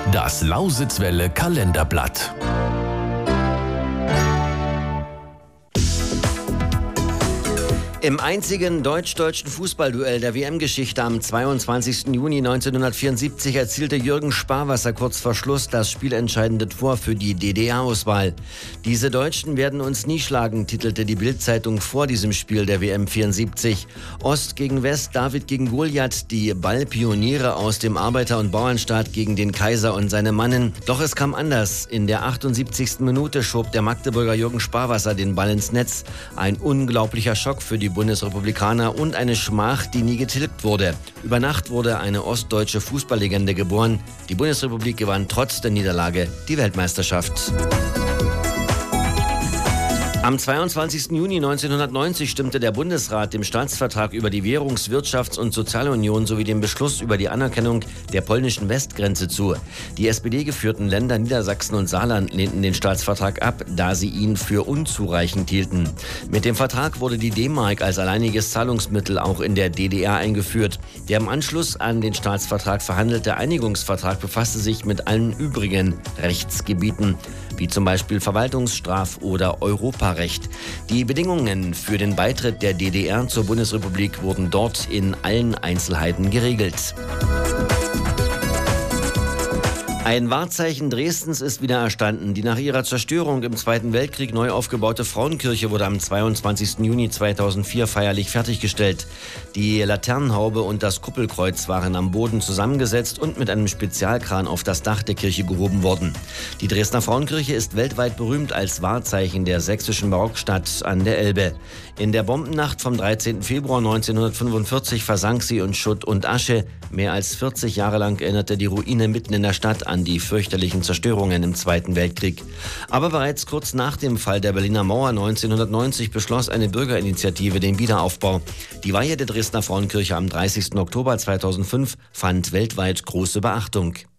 Das Lausitzwelle Kalenderblatt. Im einzigen deutsch-deutschen Fußballduell der WM-Geschichte am 22. Juni 1974 erzielte Jürgen Sparwasser kurz vor Schluss das spielentscheidende Tor für die DDR-Auswahl. Diese Deutschen werden uns nie schlagen, titelte die Bild-Zeitung vor diesem Spiel der WM 74. Ost gegen West, David gegen Goliath, die Ballpioniere aus dem Arbeiter- und Bauernstaat gegen den Kaiser und seine Mannen. Doch es kam anders. In der 78. Minute schob der Magdeburger Jürgen Sparwasser den Ball ins Netz. Ein unglaublicher Schock für die Bundesrepublikaner und eine Schmach, die nie getilgt wurde. Über Nacht wurde eine ostdeutsche Fußballlegende geboren. Die Bundesrepublik gewann trotz der Niederlage die Weltmeisterschaft. Am 22. Juni 1990 stimmte der Bundesrat dem Staatsvertrag über die Währungs-, Wirtschafts- und Sozialunion sowie dem Beschluss über die Anerkennung der polnischen Westgrenze zu. Die SPD-geführten Länder Niedersachsen und Saarland lehnten den Staatsvertrag ab, da sie ihn für unzureichend hielten. Mit dem Vertrag wurde die D-Mark als alleiniges Zahlungsmittel auch in der DDR eingeführt. Der im Anschluss an den Staatsvertrag verhandelte Einigungsvertrag befasste sich mit allen übrigen Rechtsgebieten, wie zum Beispiel Verwaltungsstraf- oder Europarecht. Die Bedingungen für den Beitritt der DDR zur Bundesrepublik wurden dort in allen Einzelheiten geregelt. Ein Wahrzeichen Dresdens ist wieder erstanden. Die nach ihrer Zerstörung im Zweiten Weltkrieg neu aufgebaute Frauenkirche wurde am 22. Juni 2004 feierlich fertiggestellt. Die Laternenhaube und das Kuppelkreuz waren am Boden zusammengesetzt und mit einem Spezialkran auf das Dach der Kirche gehoben worden. Die Dresdner Frauenkirche ist weltweit berühmt als Wahrzeichen der sächsischen Barockstadt an der Elbe. In der Bombennacht vom 13. Februar 1945 versank sie in Schutt und Asche. Mehr als 40 Jahre lang erinnerte die Ruine mitten in der Stadt an die fürchterlichen Zerstörungen im Zweiten Weltkrieg. Aber bereits kurz nach dem Fall der Berliner Mauer 1990 beschloss eine Bürgerinitiative den Wiederaufbau. Die Weihe der Dresdner Frauenkirche am 30. Oktober 2005 fand weltweit große Beachtung.